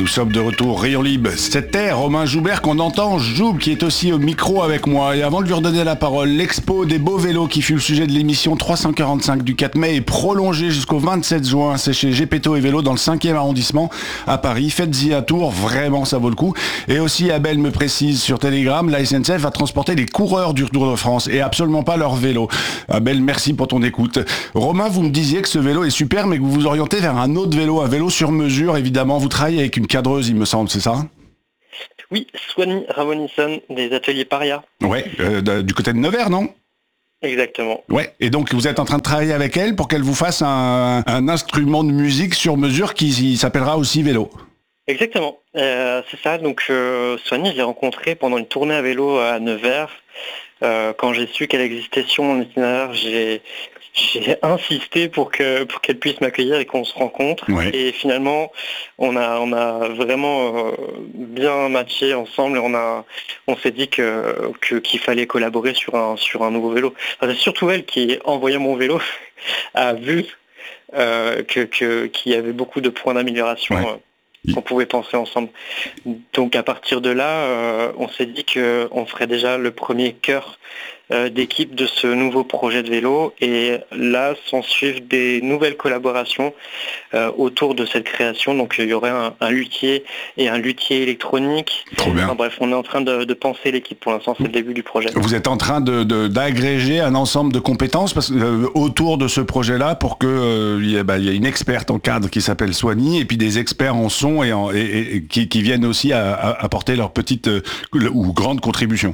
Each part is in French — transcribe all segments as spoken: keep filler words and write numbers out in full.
sommes de retour, Rayon Libre. C'était Romain Joubert qu'on entend, Joub, qui est aussi au micro avec moi. Et avant de lui redonner la parole, l'expo des beaux vélos qui fut le sujet de l'émission trois cent quarante-cinq du quatre mai est prolongée jusqu'au vingt-sept juin. C'est chez Gepetto et Vélo dans le cinquième arrondissement à Paris. Faites-y un tour, vraiment ça vaut le coup. Et aussi, Abel me précise sur Telegram, la S N C F va transporter les coureurs du Tour de France et absolument pas leur vélo. Abel, merci pour ton écoute. Romain, vous me disiez que ce vélo est super, mais que vous vous orientez vers un autre vélo, un vélo sur mesure, évidemment. Vous travaillez avec une cadreuse, il me semble, c'est ça ? Oui, Swanny Ramonisson des ateliers Paria. Ouais, euh, du côté de Nevers, non ? Exactement. Ouais, et donc vous êtes en train de travailler avec elle pour qu'elle vous fasse un, un instrument de musique sur mesure qui s'appellera aussi vélo. Exactement, euh, c'est ça. Donc euh, Swanny, je l'ai rencontrée pendant une tournée à vélo à Nevers. Euh, quand j'ai su qu'elle existait sur mon itinéraire, j'ai, j'ai insisté pour que pour qu'elle puisse m'accueillir et qu'on se rencontre. Ouais. Et finalement, on a on a vraiment euh, bien matché ensemble. Et on a on s'est dit que, que qu'il fallait collaborer sur un sur un nouveau vélo. Enfin, c'est surtout elle qui, en voyant mon vélo, a vu euh, que, que qu'il y avait beaucoup de points d'amélioration. Ouais. Euh, qu'on pouvait penser ensemble. Donc à partir de là, euh, on s'est dit qu'on ferait déjà le premier cœur euh, d'équipe de ce nouveau projet de vélo, et là s'en suivent des nouvelles collaborations euh, autour de cette création. Donc il y aurait un, un luthier et un luthier électronique. Trop bien. Enfin, bref, on est en train de, de penser l'équipe. Pour l'instant, c'est le début du projet. Vous êtes en train de, de, d'agréger un ensemble de compétences parce que, euh, autour de ce projet-là pour qu'il euh, y, bah, y ait une experte en cadre qui s'appelle Swanny et puis des experts en son et, en, et, et qui, qui viennent aussi à, à apporter leur petite euh, ou grande contribution.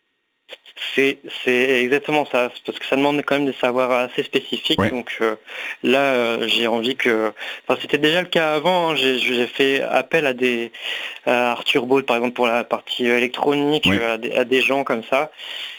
C'est, c'est exactement ça, parce que ça demande quand même des savoirs assez spécifiques. Ouais. Donc euh, là, euh, j'ai envie que... Enfin, c'était déjà le cas avant, hein. j'ai, j'ai fait appel à des à Arthur Baud, par exemple, pour la partie électronique, ouais. à, des, à des gens comme ça.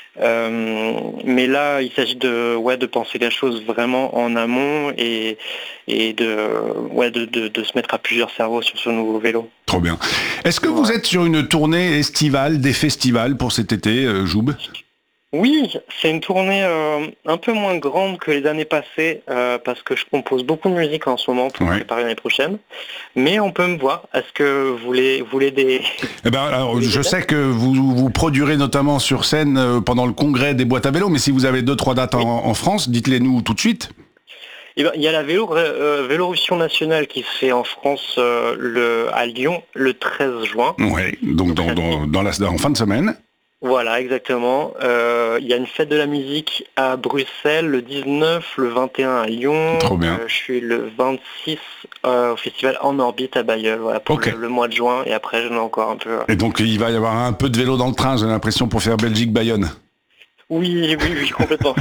Euh, mais là, il s'agit de, ouais, de penser les choses vraiment en amont et, et de, ouais, de, de, de se mettre à plusieurs cerveaux sur ce nouveau vélo. Trop bien. Est-ce que ouais. vous êtes sur une tournée estivale, des festivals pour cet été, euh, Joub ? Oui, c'est une tournée euh, un peu moins grande que les années passées euh, parce que je compose beaucoup de musique en ce moment pour ouais. préparer l'année prochaine. Mais on peut me voir. Est-ce que vous voulez, vous voulez des... Eh ben, alors, je sais que vous vous produirez notamment sur scène euh, pendant le congrès des boîtes à vélo, mais si vous avez deux, trois dates oui. en, en France, dites-les nous tout de suite. Eh ben, il y a la vélo, euh, Vélorussion nationale qui se fait en France euh, le, à Lyon le treize juin. Oui, donc dans, dans, dans la, en fin de semaine. Voilà, exactement. Euh, il y a une fête de la musique à Bruxelles le dix-neuf, le vingt et un à Lyon. Trop bien. Euh, je suis le vingt-six euh, au festival En Orbite à Bailleul, voilà, pour okay. le, le mois de juin. Et après, j'en ai encore un peu. Euh... Et donc, il va y avoir un peu de vélo dans le train, j'ai l'impression, pour faire Belgique-Bayonne. Oui, oui, oui, complètement.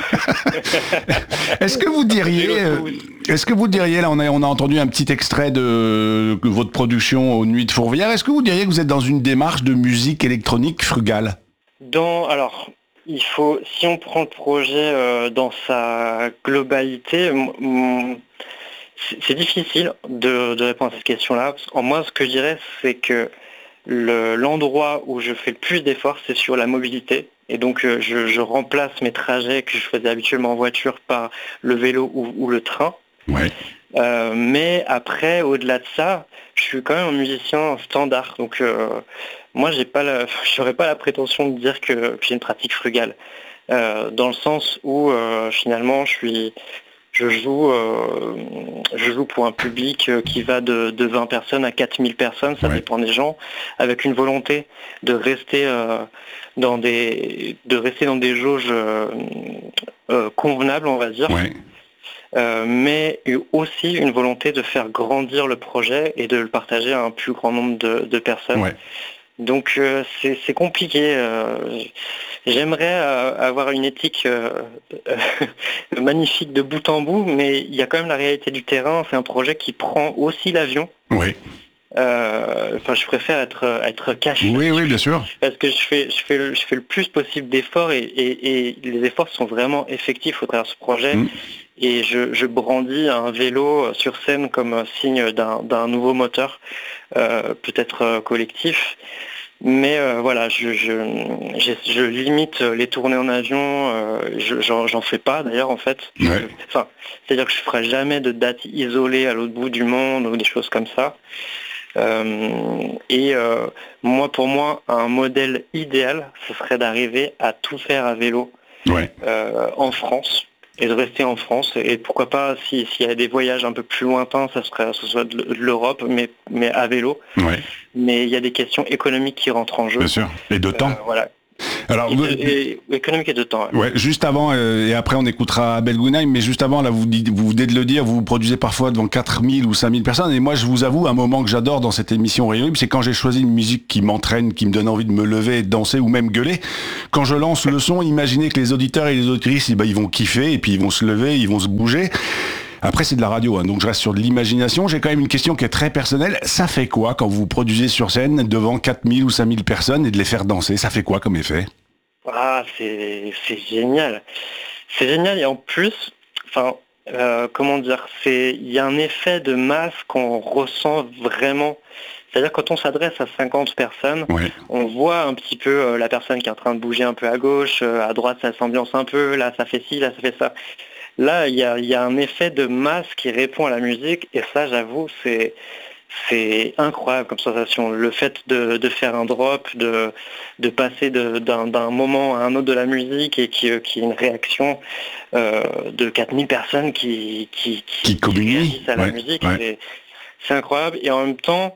Est-ce que vous diriez, est-ce que vous diriez, là, on a, on a entendu un petit extrait de, de votre production aux Nuits de Fourvière. Est-ce que vous diriez que vous êtes dans une démarche de musique électronique frugale ? Dans, alors, il faut, si on prend le projet euh, dans sa globalité, m- c'est, c'est difficile de, de répondre à cette question-là. En moi, ce que je dirais, c'est que le, l'endroit où je fais le plus d'efforts, c'est sur la mobilité. Et donc, euh, je, je remplace mes trajets que je faisais habituellement en voiture par le vélo ou, ou le train. Ouais. Euh, mais après, au-delà de ça, je suis quand même un musicien standard. Donc, euh, moi, j'ai pas la, j'aurais pas la prétention de dire que, que j'ai une pratique frugale, euh, dans le sens où euh, finalement, je suis, je joue, euh, je joue pour un public qui va de, de vingt personnes à quatre mille personnes. Ça ouais. dépend des gens, avec une volonté de rester euh, dans des, de rester dans des jauges euh, euh, convenables, on va dire. Ouais. Euh, mais aussi une volonté de faire grandir le projet et de le partager à un plus grand nombre de, de personnes. Ouais. Donc euh, c'est, c'est compliqué. Euh, j'aimerais euh, avoir une éthique euh, euh, magnifique de bout en bout, mais il y a quand même la réalité du terrain. C'est un projet qui prend aussi l'avion. Oui. Euh, enfin, je préfère être être caché. Oui, oui, bien sûr. Parce que je fais je fais le, je fais le plus possible d'efforts et, et, et les efforts sont vraiment effectifs au travers de ce projet. Mmh. Et je, je brandis un vélo sur scène comme signe d'un, d'un nouveau moteur, euh, peut-être euh, collectif. Mais euh, voilà, je, je, je, je limite les tournées en avion, euh, je, j'en, j'en fais pas d'ailleurs en fait. Ouais. Enfin, c'est-à-dire que je ferai jamais de date isolée à l'autre bout du monde ou des choses comme ça. Euh, et euh, moi, pour moi, un modèle idéal, ce serait d'arriver à tout faire à vélo Ouais. euh, en France et de rester en France. Et pourquoi pas, si- s'il y a des voyages un peu plus lointains, ça serait, ce soit de l- de l'Europe, mais, mais à vélo. Ouais, Mais il y a des questions économiques qui rentrent en jeu. bien sûr. Et de Euh, temps. voilà. Alors, Et, vous- de- et- économique et de temps. ouais. ouais, juste avant, euh, et après on écoutera Abel Guggenheim, mais juste avant, là, vous, dites- vous venez de le dire, vous vous produisez parfois devant quatre mille ou cinq mille personnes, et moi, je vous avoue, un moment que j'adore dans cette émission Rayon Libre, c'est quand j'ai choisi une musique qui m'entraîne, qui me donne envie de me lever, de danser, ou même gueuler. Quand je lance le son, imaginez que les auditeurs et les auditrices, eh ben, ils vont kiffer, et puis ils vont se lever, ils vont se bouger. Après, c'est de la radio, hein, donc je reste sur de l'imagination. J'ai quand même une question qui est très personnelle. Ça fait quoi quand vous vous produisez sur scène devant quatre mille ou cinq mille personnes et de les faire danser? Ça fait quoi comme effet? Ah, c'est c'est génial. C'est génial et en plus, enfin, euh, comment dire, c'est il y a un effet de masse qu'on ressent vraiment. C'est-à-dire quand on s'adresse à cinquante personnes, Ouais. on voit un petit peu euh, la personne qui est en train de bouger un peu à gauche, euh, à droite ça s'ambiance un peu, là ça fait ci, là ça fait ça. Là, il y a, il y a un effet de masse qui répond à la musique et ça, j'avoue, c'est c'est incroyable comme sensation. Le fait de, de faire un drop, de, de passer de- d'un d'un moment à un autre de la musique et qui, qui est une réaction euh, de quatre mille personnes qui, qui, Qui communient. réagissent à la Ouais, musique, ouais. c'est c'est incroyable. Et en même temps,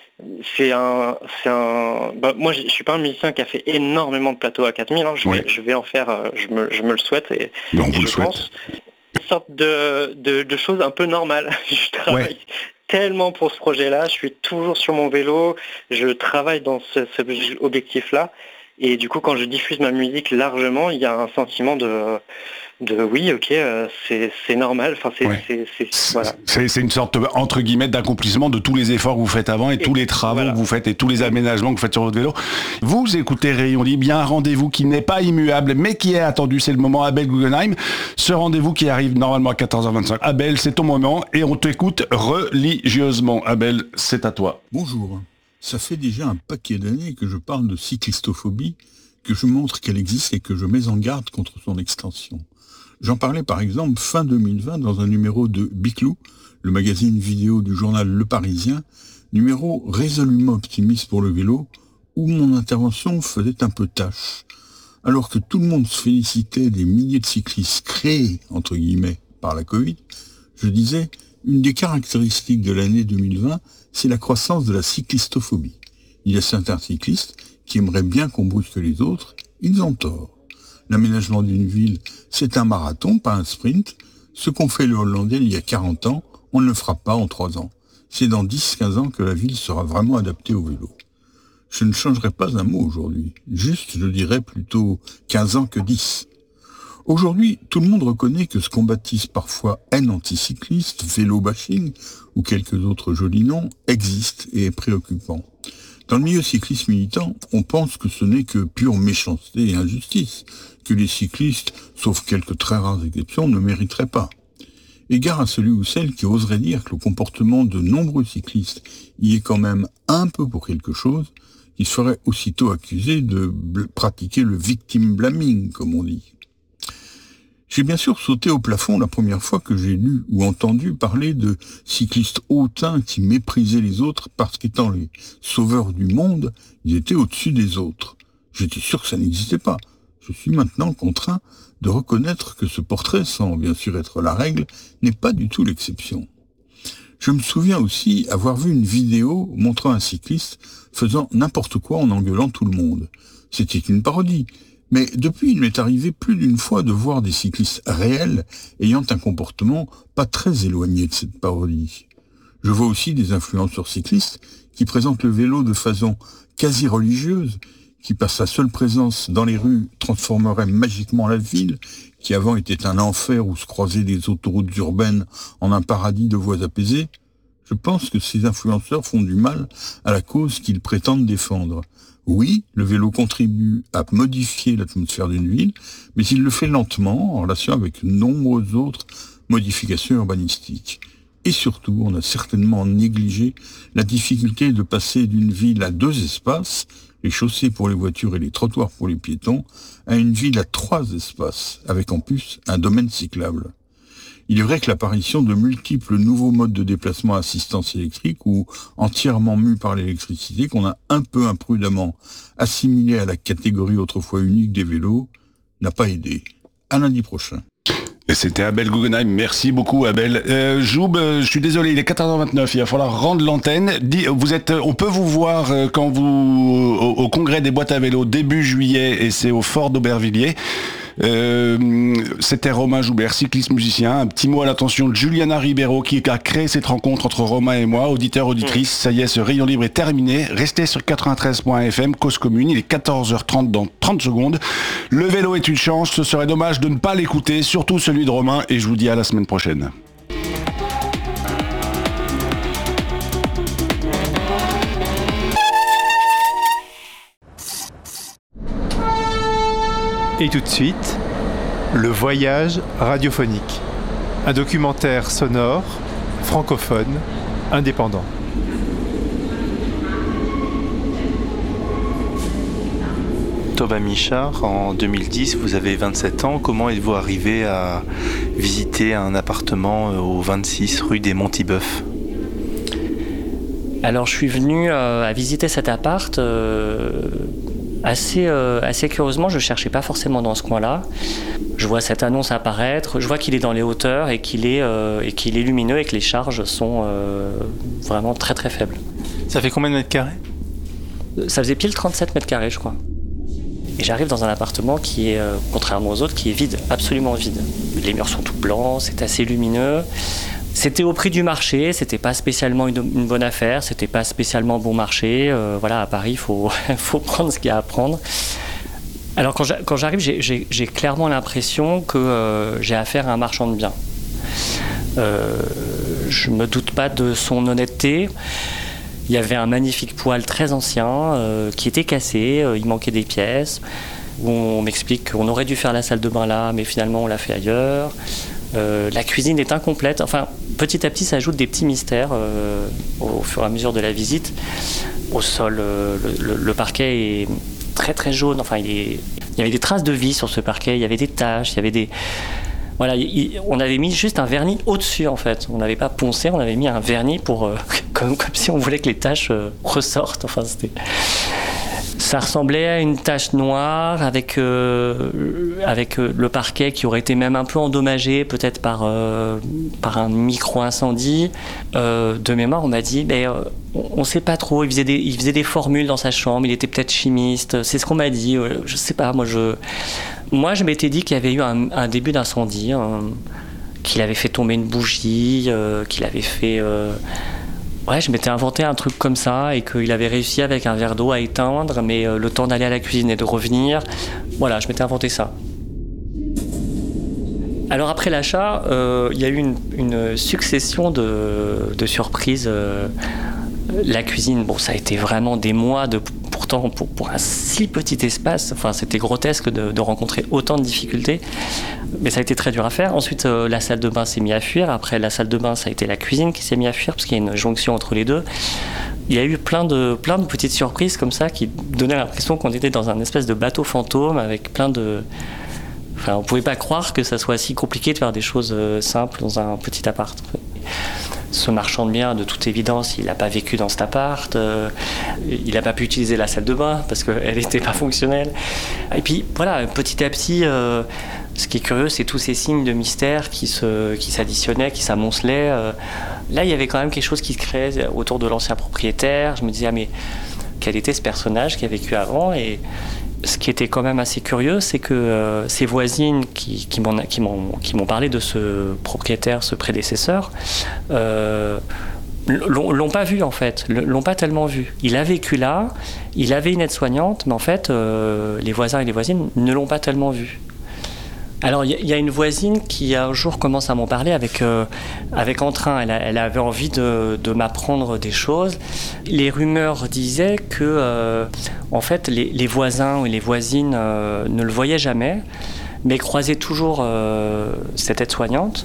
c'est un, c'est un. Bah, moi, je je suis pas un musicien qui a fait énormément de plateaux à quatre mille. Hein. Je, vais, Ouais. je vais en faire. euh, Je me, je me le souhaite et, Mais on et vous le je souhaite. pense une sorte de, de, de choses un peu normales. Je travaille Ouais. tellement pour ce projet-là. Je suis toujours sur mon vélo. Je travaille dans ce, cet objectif-là. Et du coup, quand je diffuse ma musique largement, il y a un sentiment de, de oui, ok, euh, c'est c'est normal. Enfin, c'est, Ouais. c'est, c'est- C'est voilà. c'est- c'est une sorte, entre guillemets, d'accomplissement de tous les efforts que vous faites avant et, Et tous les travaux voilà. que vous faites et tous les aménagements que vous faites sur votre vélo. Vous écoutez Rayon Libre, bien un rendez-vous qui n'est pas immuable, mais qui est attendu. C'est le moment Abel Guggenheim. Ce rendez-vous qui arrive normalement à quatorze heures vingt-cinq. Abel, c'est ton moment et on t'écoute religieusement. Abel, c'est à toi. Bonjour. Ça fait déjà un paquet d'années que je parle de cyclistophobie, que je montre qu'elle existe et que je mets en garde contre son extension. J'en parlais par exemple fin deux mille vingt dans un numéro de Biclou, le magazine vidéo du journal Le Parisien, numéro résolument optimiste pour le vélo, où mon intervention faisait un peu tâche. Alors que tout le monde se félicitait des milliers de cyclistes créés, entre guillemets, par la Covid, je disais, une des caractéristiques de l'année deux mille vingt, c'est la croissance de la cyclistophobie. Il y a certains cyclistes qui aimeraient bien qu'on brusque les autres, ils ont tort. L'aménagement d'une ville, c'est un marathon, pas un sprint. Ce qu'ont fait les Hollandais il y a quarante ans, on ne le fera pas en trois ans. C'est dans dix à quinze ans que la ville sera vraiment adaptée au vélo. Je ne changerai pas un mot aujourd'hui. Juste, je dirais plutôt quinze ans que dix. Aujourd'hui, tout le monde reconnaît que ce qu'on baptise parfois haine anticycliste, vélo bashing ou quelques autres jolis noms existe et est préoccupant. Dans le milieu cycliste militant, on pense que ce n'est que pure méchanceté et injustice, que les cyclistes, sauf quelques très rares exceptions, ne mériteraient pas. Égard à celui ou celle qui oserait dire que le comportement de nombreux cyclistes y est quand même un peu pour quelque chose, qui serait aussitôt accusé de bl- pratiquer le victim blaming, comme on dit. J'ai bien sûr sauté au plafond la première fois que j'ai lu ou entendu parler de cyclistes hautains qui méprisaient les autres parce qu'étant les sauveurs du monde, ils étaient au-dessus des autres. J'étais sûr que ça n'existait pas. Je suis maintenant contraint de reconnaître que ce portrait, sans bien sûr être la règle, n'est pas du tout l'exception. Je me souviens aussi avoir vu une vidéo montrant un cycliste faisant n'importe quoi en engueulant tout le monde. C'était une parodie. Mais depuis, il m'est arrivé plus d'une fois de voir des cyclistes réels ayant un comportement pas très éloigné de cette parodie. Je vois aussi des influenceurs cyclistes qui présentent le vélo de façon quasi religieuse, qui par sa seule présence dans les rues transformerait magiquement la ville, qui avant était un enfer où se croisaient des autoroutes urbaines en un paradis de voies apaisées. Je pense que ces influenceurs font du mal à la cause qu'ils prétendent défendre. Oui, le vélo contribue à modifier l'atmosphère d'une ville, mais il le fait lentement en relation avec de nombreuses autres modifications urbanistiques. Et surtout, on a certainement négligé la difficulté de passer d'une ville à deux espaces, les chaussées pour les voitures et les trottoirs pour les piétons, à une ville à trois espaces, avec en plus un domaine cyclable. Il est vrai que l'apparition de multiples nouveaux modes de déplacement à assistance électrique ou entièrement mus par l'électricité, qu'on a un peu imprudemment assimilé à la catégorie autrefois unique des vélos, n'a pas aidé. À lundi prochain. Et c'était Abel Guggenheim. Merci beaucoup, Abel. Euh, Joub, je suis désolé, il est quatorze heures vingt-neuf. Il va falloir rendre l'antenne. Dis, vous êtes, on peut vous voir quand vous au, au congrès des boîtes à vélo début juillet, et c'est au Fort d'Aubervilliers. Euh, c'était Romain Joubert, cycliste musicien. Un petit mot à l'attention de Juliana Ribeiro qui a créé cette rencontre entre Romain et moi, auditeur, auditrice. Ça y est, ce rayon libre est terminé. Restez sur quatre-vingt-treize point f m, Cause Commune. Il est quatorze heures trente dans trente secondes. Le vélo est une chance. Ce serait dommage de ne pas l'écouter, surtout celui de Romain. Et je vous dis à la semaine prochaine. Et tout de suite, le voyage radiophonique. Un documentaire sonore, francophone, indépendant. Thomas Michard, en deux mille dix, vous avez vingt-sept ans. Comment êtes-vous arrivé à visiter un appartement au vingt-six rue des Montiboeufs ? Alors je suis venu euh, à visiter cet appart euh, assez, euh, assez curieusement. Je ne cherchais pas forcément dans ce coin-là. Je vois cette annonce apparaître, je vois qu'il est dans les hauteurs et qu'il est, euh, et qu'il est lumineux et que les charges sont euh, vraiment très très faibles. Ça fait combien de mètres carrés ? Ça faisait pile trente-sept mètres carrés, je crois. Et j'arrive dans un appartement qui est, euh, contrairement aux autres, qui est vide, absolument vide. Les murs sont tout blancs, c'est assez lumineux. C'était au prix du marché, c'était pas spécialement une, une bonne affaire, c'était pas spécialement bon marché. Euh, voilà, à Paris, il faut, faut prendre ce qu'il y a à prendre. Alors quand, quand j'arrive, j'ai, j'ai, j'ai clairement l'impression que euh, j'ai affaire à un marchand de biens. Euh, je me doute pas de son honnêteté. Il y avait un magnifique poêle très ancien euh, qui était cassé, euh, il manquait des pièces. On m'explique qu'on aurait dû faire la salle de bain là, mais finalement on l'a fait ailleurs. Euh, la cuisine est incomplète. Enfin, petit à petit, ça ajoute des petits mystères euh, au fur et à mesure de la visite. Au sol, euh, le, le, le parquet est très très jaune. Enfin, il, est... il y avait des traces de vie sur ce parquet. Il y avait des taches. Il y avait des voilà. Il... on avait mis juste un vernis au-dessus en fait. On n'avait pas poncé. On avait mis un vernis pour euh, comme comme si on voulait que les taches euh, ressortent. Enfin, c'était. Ça ressemblait à une tache noire avec, euh, avec euh, le parquet qui aurait été même un peu endommagé, peut-être par, euh, par un micro-incendie. Euh, de mémoire, on m'a dit, mais, euh, on ne sait pas trop, il faisait, des, il faisait des formules dans sa chambre, il était peut-être chimiste, c'est ce qu'on m'a dit, euh, je ne sais pas. Moi je, moi, je m'étais dit qu'il y avait eu un, un début d'incendie, hein, qu'il avait fait tomber une bougie, euh, qu'il avait fait... Euh, Ouais, je m'étais inventé un truc comme ça et qu'il avait réussi avec un verre d'eau à éteindre, mais euh, le temps d'aller à la cuisine et de revenir, voilà, je m'étais inventé ça. Alors après l'achat, euh, il y a eu une, une succession de, de surprises. Euh, la cuisine, bon, ça a été vraiment des mois de... Pourtant, pour, pour un si petit espace, enfin, c'était grotesque de, de rencontrer autant de difficultés, mais ça a été très dur à faire. Ensuite, euh, la salle de bain s'est mise à fuir. Après la salle de bain, ça a été la cuisine qui s'est mise à fuir, parce qu'il y a une jonction entre les deux. Il y a eu plein de, plein de petites surprises comme ça qui donnaient l'impression qu'on était dans un espèce de bateau fantôme avec plein de... Enfin, on ne pouvait pas croire que ça soit si compliqué de faire des choses simples dans un petit appart. Ce marchand de biens, de toute évidence, il n'a pas vécu dans cet appart, euh, il n'a pas pu utiliser la salle de bain parce qu'elle n'était pas fonctionnelle. Et puis voilà, petit à petit, euh, ce qui est curieux, c'est tous ces signes de mystère qui, se, qui s'additionnaient, qui s'amoncelaient. Euh, là, il y avait quand même quelque chose qui se créait autour de l'ancien propriétaire. Je me disais, ah mais quel était ce personnage qui a vécu avant ? Et ce qui était quand même assez curieux, c'est que euh, ces voisines qui, qui, m'en, qui, m'ont, qui m'ont parlé de ce propriétaire, ce prédécesseur, euh, l'ont, l'ont pas vu en fait, l'ont pas tellement vu. Il a vécu là, il avait une aide-soignante, mais en fait, euh, les voisins et les voisines ne l'ont pas tellement vu. Alors, il y, y a une voisine qui, un jour, commence à m'en parler avec, euh, avec entrain. Elle, a, elle avait envie de, de m'apprendre des choses. Les rumeurs disaient que, euh, en fait, les, les voisins ou les voisines euh, ne le voyaient jamais, mais croisaient toujours euh, cette aide-soignante.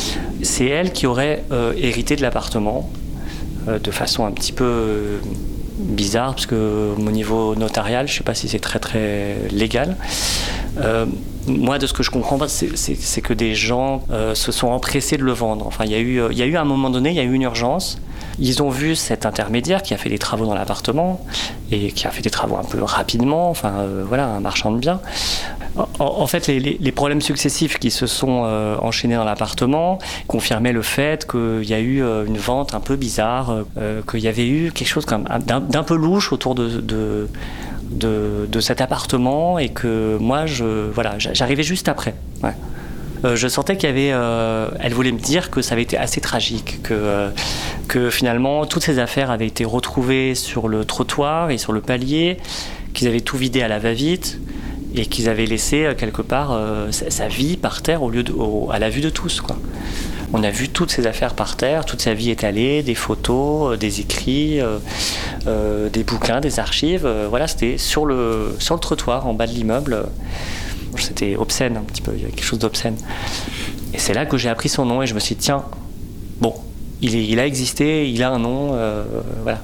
C'est elle qui aurait euh, hérité de l'appartement, euh, de façon un petit peu... Euh, bizarre, parce que au niveau notarial, je ne sais pas si c'est très très légal. Euh, moi, de ce que je comprends, c'est, c'est, c'est que des gens euh, se sont empressés de le vendre. Enfin, il y a eu, il y a eu à un moment donné, il y a eu une urgence. Ils ont vu cet intermédiaire qui a fait des travaux dans l'appartement et qui a fait des travaux un peu rapidement, enfin euh, voilà, un marchand de biens. En, en fait, les, les, les problèmes successifs qui se sont euh, enchaînés dans l'appartement confirmaient le fait qu'il y a eu euh, une vente un peu bizarre, euh, qu'il y avait eu quelque chose comme d'un, d'un peu louche autour de, de, de, de cet appartement, et que moi, je, voilà, j'arrivais juste après. Ouais. Euh, je sentais qu'il y avait... Euh, elle voulait me dire que ça avait été assez tragique, que, euh, que finalement, toutes ces affaires avaient été retrouvées sur le trottoir et sur le palier, qu'ils avaient tout vidé à la va-vite, et qu'ils avaient laissé, euh, quelque part, euh, sa, sa vie par terre au lieu de, au, à la vue de tous, quoi. On a vu toutes ces affaires par terre, toute sa vie étalée, des photos, euh, des écrits, euh, euh, des bouquins, des archives. Euh, voilà, c'était sur le, sur le trottoir, en bas de l'immeuble. C'était obscène un petit peu, il y avait quelque chose d'obscène. Et c'est là que j'ai appris son nom et je me suis dit, tiens, bon, il, est, il a existé, il a un nom, euh, voilà.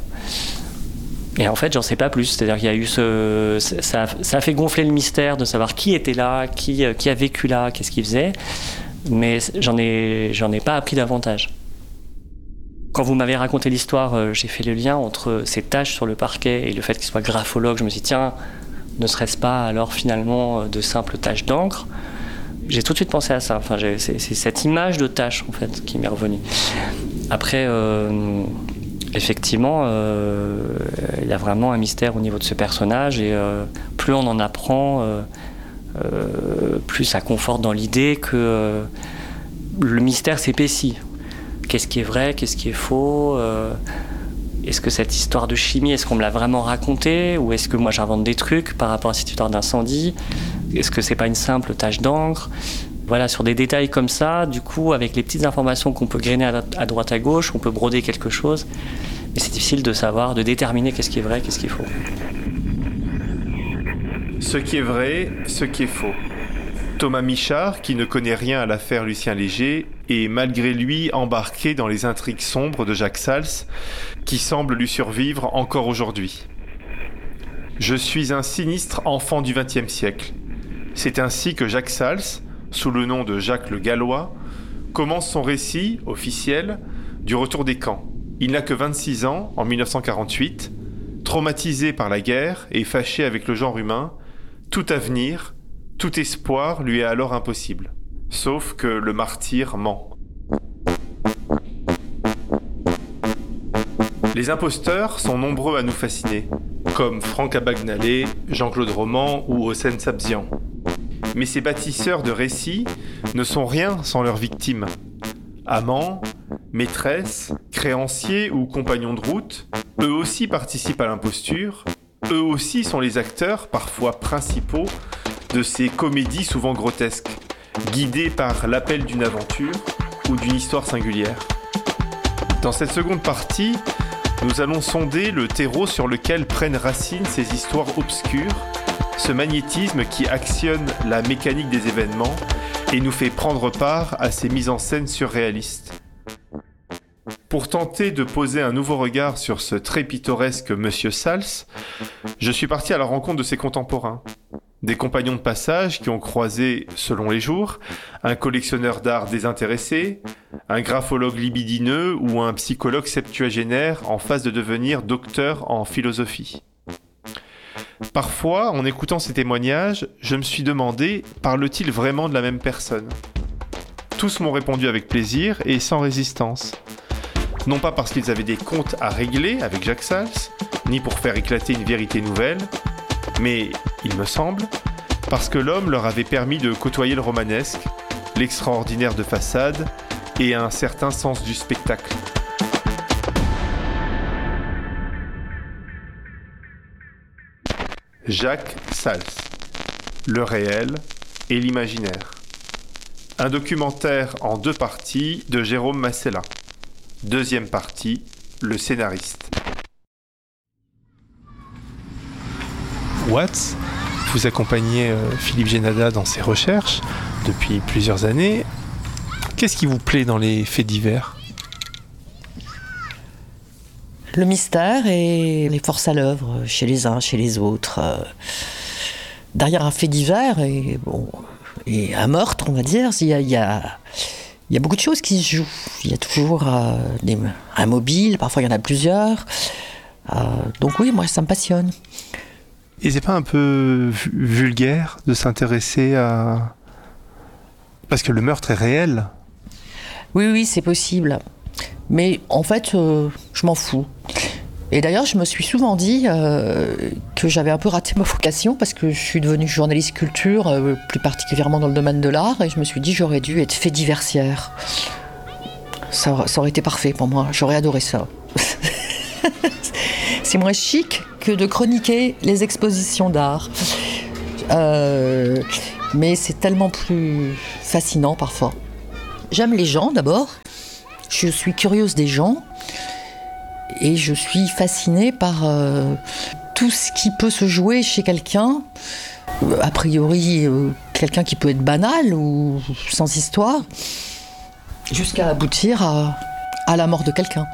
Et en fait, j'en sais pas plus. C'est-à-dire qu'il y a eu ce... Ça, ça a fait gonfler le mystère de savoir qui était là, qui, qui a vécu là, qu'est-ce qu'il faisait. Mais j'en ai, j'en ai pas appris davantage. Quand vous m'avez raconté l'histoire, j'ai fait le lien entre ces taches sur le parquet et le fait qu'il soit graphologue. Je me suis dit, tiens, ne serait-ce pas alors finalement de simples taches d'encre? J'ai tout de suite pensé à ça. Enfin, j'ai, c'est, c'est cette image de tache en fait qui m'est revenue. Après, euh, effectivement, euh, il y a vraiment un mystère au niveau de ce personnage, et euh, plus on en apprend, euh, euh, plus ça conforte dans l'idée que euh, le mystère s'épaissit. Qu'est-ce qui est vrai, qu'est-ce qui est faux? euh, Est-ce que cette histoire de chimie, est-ce qu'on me l'a vraiment racontée, ou est-ce que moi j'invente des trucs par rapport à cette histoire d'incendie? Est-ce que c'est pas une simple tache d'encre? Voilà, sur des détails comme ça, du coup, avec les petites informations qu'on peut grainer à droite à gauche, on peut broder quelque chose. Mais c'est difficile de savoir, de déterminer qu'est-ce qui est vrai, qu'est-ce qui est faux. Ce qui est vrai, ce qui est faux. Thomas Michard, qui ne connaît rien à l'affaire Lucien Léger, est malgré lui embarqué dans les intrigues sombres de Jacques Sals, qui semblent lui survivre encore aujourd'hui. Je suis un sinistre enfant du vingtième siècle. C'est ainsi que Jacques Sals, sous le nom de Jacques le Gallois, commence son récit, officiel, du retour des camps. Il n'a que vingt-six ans, en mille neuf cent quarante-huit, traumatisé par la guerre et fâché avec le genre humain, tout avenir, tout espoir lui est alors impossible. Sauf que le martyr ment. Les imposteurs sont nombreux à nous fasciner, comme Franck Abagnale, Jean-Claude Roman ou Hossein Sabzian. Mais ces bâtisseurs de récits ne sont rien sans leurs victimes. Amants, maîtresses, créanciers ou compagnons de route, eux aussi participent à l'imposture, eux aussi sont les acteurs, parfois principaux, de ces comédies souvent grotesques, guidées par l'appel d'une aventure ou d'une histoire singulière. Dans cette seconde partie, nous allons sonder le terreau sur lequel prennent racine ces histoires obscures, ce magnétisme qui actionne la mécanique des événements et nous fait prendre part à ces mises en scène surréalistes. Pour tenter de poser un nouveau regard sur ce très pittoresque Monsieur Sals, je suis parti à la rencontre de ses contemporains. Des compagnons de passage qui ont croisé, selon les jours, un collectionneur d'art désintéressé, un graphologue libidineux ou un psychologue septuagénaire en phase de devenir docteur en philosophie. Parfois, en écoutant ces témoignages, je me suis demandé, parle-t-il vraiment de la même personne ? Tous m'ont répondu avec plaisir et sans résistance. Non pas parce qu'ils avaient des comptes à régler avec Jacques Sals, ni pour faire éclater une vérité nouvelle, mais, il me semble, parce que l'homme leur avait permis de côtoyer le romanesque, l'extraordinaire de façade et un certain sens du spectacle. Jacques Sals, le réel et l'imaginaire. Un documentaire en deux parties de Jérôme Massella. Deuxième partie, le scénariste. Watts, vous accompagnez euh, Philippe Génada dans ses recherches depuis plusieurs années. Qu'est-ce qui vous plaît dans les faits divers ? Le mystère et les forces à l'œuvre chez les uns, chez les autres. Euh, derrière un fait divers et, bon, et un meurtre, on va dire, il y a, il y a, il y a beaucoup de choses qui se jouent. Il y a toujours euh, des, un mobile, parfois il y en a plusieurs. Euh, donc oui, moi ça me passionne. Et c'est pas un peu vulgaire de s'intéresser à... Parce que le meurtre est réel. Oui, oui, c'est possible. Mais en fait, euh, je m'en fous. Et d'ailleurs, je me suis souvent dit euh, que j'avais un peu raté ma vocation parce que je suis devenue journaliste culture, euh, plus particulièrement dans le domaine de l'art, et je me suis dit j'aurais dû être fait diversière. Ça, ça aurait été parfait pour moi, j'aurais adoré ça. C'est moins chic que de chroniquer les expositions d'art. Euh, mais c'est tellement plus fascinant parfois. J'aime les gens d'abord, je suis curieuse des gens et je suis fascinée par euh, tout ce qui peut se jouer chez quelqu'un, a priori euh, quelqu'un qui peut être banal ou sans histoire, jusqu'à aboutir à, à la mort de quelqu'un.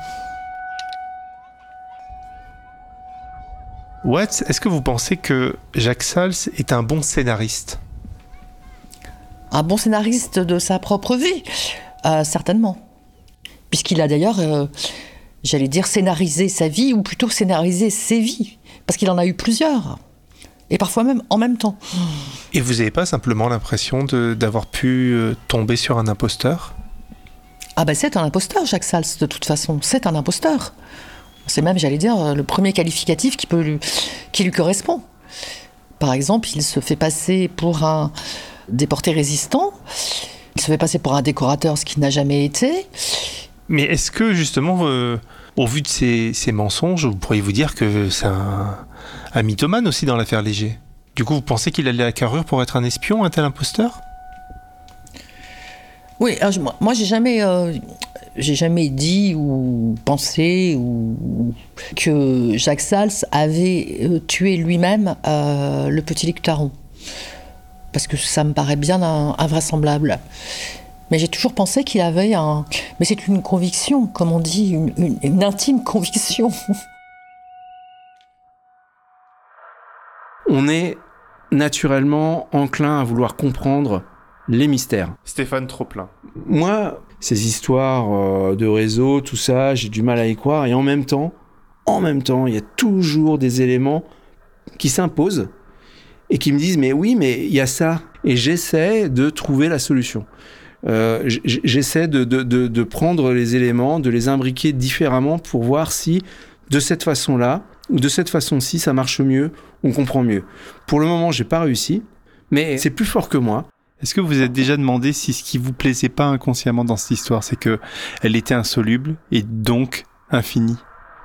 Watts, est-ce que vous pensez que Jacques Sals est un bon scénariste ? Un bon scénariste de sa propre vie, euh, certainement. Puisqu'il a d'ailleurs, euh, j'allais dire, scénarisé sa vie, ou plutôt scénarisé ses vies. Parce qu'il en a eu plusieurs. Et parfois même en même temps. Et vous n'avez pas simplement l'impression de, d'avoir pu euh, tomber sur un imposteur ? Ah ben c'est un imposteur, Jacques Sals, de toute façon. C'est un imposteur. C'est même, j'allais dire, le premier qualificatif qui, peut lui, qui lui correspond. Par exemple, il se fait passer pour un déporté résistant. Il se fait passer pour un décorateur, ce qu'il n'a jamais été. Mais est-ce que, justement, euh, au vu de ces, ces mensonges, vous pourriez vous dire que c'est un, un mythomane aussi dans l'affaire Léger ? Du coup, vous pensez qu'il a la carrure pour être un espion, un tel imposteur ? Oui, alors, moi, moi j'ai jamais... Euh, J'ai jamais dit ou pensé ou que Jacques Sals avait tué lui-même euh, le petit Luc Taron. Parce que ça me paraît bien un, invraisemblable. Mais j'ai toujours pensé qu'il avait un... Mais c'est une conviction, comme on dit, une, une, une intime conviction. On est naturellement enclin à vouloir comprendre les mystères. Stéphane Troplin. Moi, ces histoires euh, de réseau, tout ça, j'ai du mal à y croire. Et en même temps, en même temps, il y a toujours des éléments qui s'imposent et qui me disent « mais oui, mais il y a ça ». Et j'essaie de trouver la solution. Euh, j'essaie de, de, de, de prendre les éléments, de les imbriquer différemment pour voir si, de cette façon-là, ou de cette façon-ci, ça marche mieux, on comprend mieux. Pour le moment, j'ai pas réussi, mais c'est plus fort que moi. Est-ce que vous vous êtes déjà demandé si ce qui vous plaisait pas inconsciemment dans cette histoire, c'est que elle était insoluble et donc infinie ?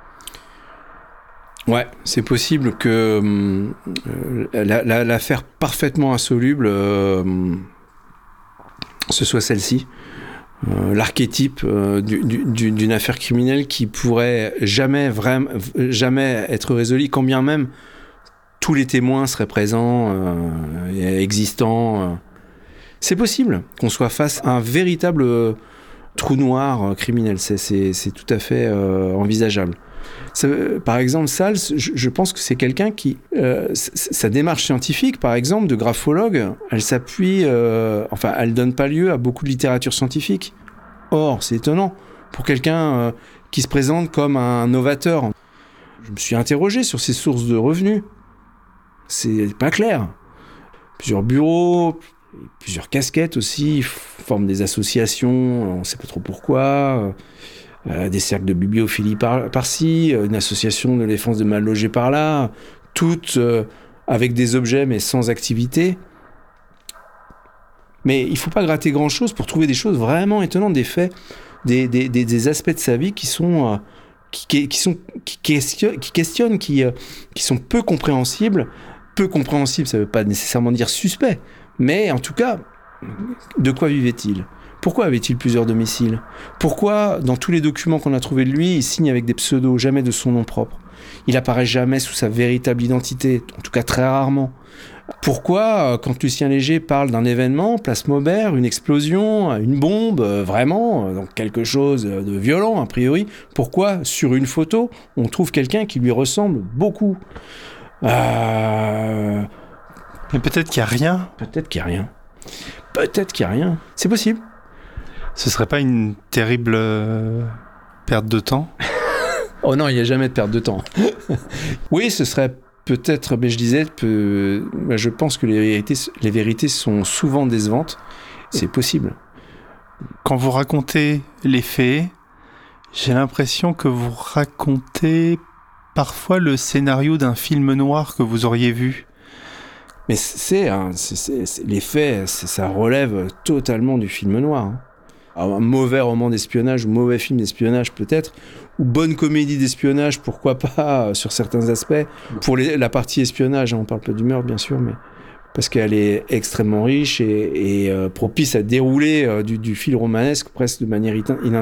Ouais, c'est possible que euh, la, la, l'affaire parfaitement insoluble, euh, ce soit celle-ci. Euh, l'archétype euh, du, du, d'une affaire criminelle qui pourrait jamais, vraiment, jamais être résolue, quand bien même tous les témoins seraient présents, euh, et existants. Euh. C'est possible qu'on soit face à un véritable euh, trou noir euh, criminel. C'est, c'est, c'est tout à fait euh, envisageable. Ça, par exemple, Sals, je, je pense que c'est quelqu'un qui... Euh, sa démarche scientifique, par exemple, de graphologue, elle s'appuie... Euh, enfin, elle donne pas lieu à beaucoup de littérature scientifique. Or, c'est étonnant, pour quelqu'un euh, qui se présente comme un novateur. Je me suis interrogé sur ses sources de revenus. C'est pas clair. Plusieurs bureaux... Plusieurs casquettes aussi, forment des associations, on ne sait pas trop pourquoi, euh, des cercles de bibliophilie par, par-ci, une association de défense de mal logés par-là, toutes euh, avec des objets mais sans activité. Mais il ne faut pas gratter grand-chose pour trouver des choses vraiment étonnantes, des faits, des, des, des, des aspects de sa vie qui sont, euh, qui, qui, sont, qui, questionnent, qui, questionnent qui, euh, qui sont peu compréhensibles. Peu compréhensibles, ça ne veut pas nécessairement dire suspect. Mais en tout cas, de quoi vivait-il ? Pourquoi avait-il plusieurs domiciles ? Pourquoi, dans tous les documents qu'on a trouvés de lui, il signe avec des pseudos, jamais de son nom propre ? Il apparaît jamais sous sa véritable identité, en tout cas très rarement. Pourquoi, quand Lucien Léger parle d'un événement, place Maubert, une explosion, une bombe, vraiment, donc quelque chose de violent a priori, pourquoi sur une photo, on trouve quelqu'un qui lui ressemble beaucoup ? euh... Mais peut-être qu'il n'y a rien. Peut-être qu'il n'y a rien. Peut-être qu'il n'y a rien. C'est possible. Ce serait pas une terrible euh, perte de temps ? Oh non, il n'y a jamais de perte de temps. Oui, ce serait peut-être, mais je disais, peu, je pense que les vérités, les vérités sont souvent décevantes. C'est possible. Quand vous racontez les faits, j'ai l'impression que vous racontez parfois le scénario d'un film noir que vous auriez vu. Mais c'est, hein, c'est, c'est, c'est les faits, c'est, ça relève totalement du film noir. Hein. Alors, un mauvais roman d'espionnage ou mauvais film d'espionnage peut-être, ou bonne comédie d'espionnage, pourquoi pas, sur certains aspects. Pour les, la partie espionnage, hein, on parle pas du meurtre bien sûr, mais parce qu'elle est extrêmement riche et, et euh, propice à dérouler euh, du, du fil romanesque presque de manière ininterrompue.